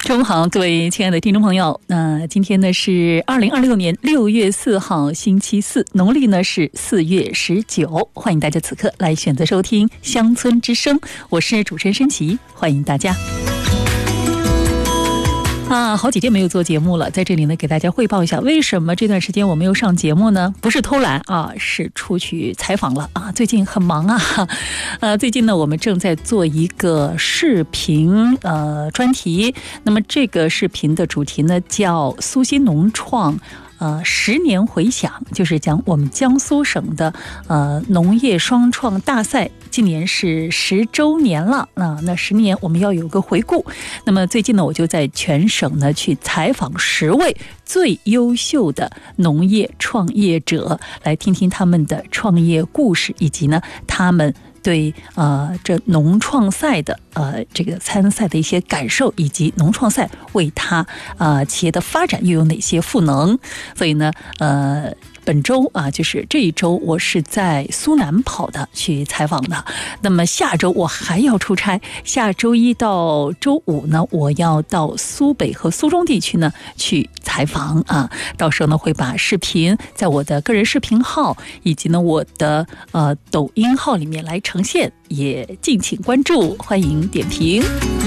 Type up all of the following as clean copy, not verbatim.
中午好，各位亲爱的听众朋友。今天呢是2026年6月4号星期四，农历呢是4月19，欢迎大家此刻来选择收听乡村之声，我是主持人申琪，欢迎大家。好几天没有做节目了，在这里呢给大家汇报一下，为什么这段时间我没有上节目呢？不是偷懒啊，是出去采访了啊，最近很忙啊。最近呢我们正在做一个视频专题，那么这个视频的主题呢叫苏新农创10年回响，就是讲我们江苏省的农业双创大赛今年是10周年了那10年我们要有个回顾。那么最近呢我就在全省呢去采访10位最优秀的农业创业者，来听听他们的创业故事，以及呢他们对这农创赛的这个参赛的一些感受，以及农创赛为他企业的发展又有哪些赋能。所以呢本周就是这一周我是在苏南跑的去采访的，那么下周我还要出差，下周一到周五呢我要到苏北和苏中地区呢去采访到时候呢会把视频在我的个人视频号以及呢我的抖音号里面来呈现，也敬请关注，欢迎点评。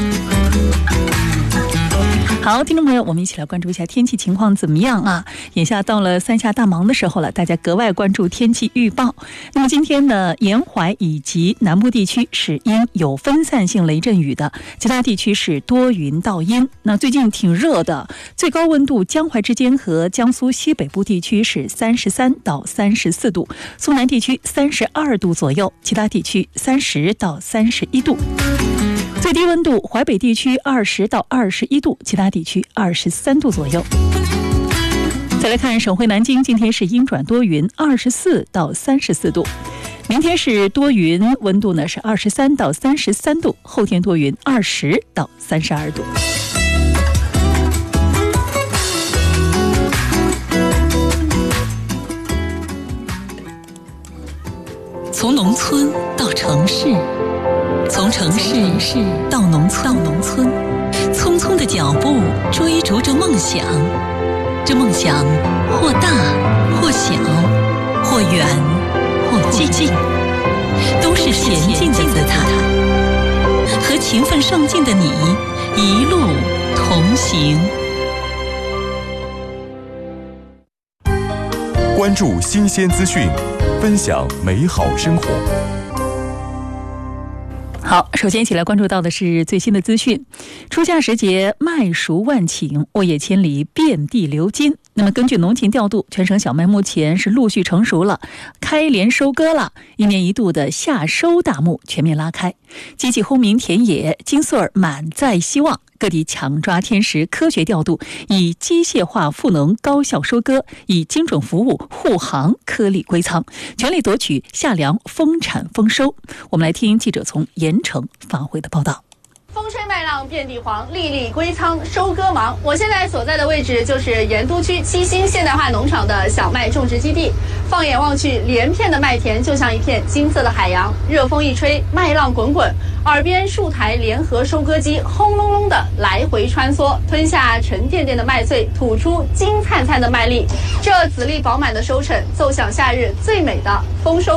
好，听众朋友，我们一起来关注一下天气情况怎么样啊？眼下到了三下大忙的时候了，大家格外关注天气预报。那么今天呢，沿淮以及南部地区是阴有分散性雷阵雨的，其他地区是多云到阴。那最近挺热的，最高温度江淮之间和江苏西北部地区是33到34度，苏南地区32度左右，其他地区30到31度。最低温度淮北地区20到21度，其他地区23度左右。再来看省会南京，今天是阴转多云，24到34度。明天是多云，温度呢是23到33度，后天多云20到32度。从农村到城市，从城市到农村，匆匆的脚步追逐着梦想，这梦想或大或小，或远或近，都是前进的姿态。和勤奋上进的你一路同行。 关注新鲜资讯，分享美好生活。 好，首先一起来关注到的是最新的资讯。初夏时节，麦熟万顷，沃野千里，遍地流金。那么根据农情调度，全省小麦目前是陆续成熟了，开镰收割了，一年一度的夏收大幕全面拉开，机器轰鸣田野，金穗儿满载希望。各地强抓天时，科学调度，以机械化赋能高效收割，以精准服务护航颗粒归仓，全力夺取夏粮丰产丰收。我们来听记者从盐城发回的报道。 风吹麦浪遍地黄，粒粒归仓收割忙。我现在所在的位置就是盐都区七星现代化农场的小麦种植基地。放眼望去，连片的麦田就像一片金色的海洋，热风一吹，麦浪滚滚，耳边数台联合收割机轰隆隆的来回穿梭，吞下沉甸甸的麦穗，吐出金灿灿的麦粒。这籽粒饱满的收成，奏响夏日最美的丰收。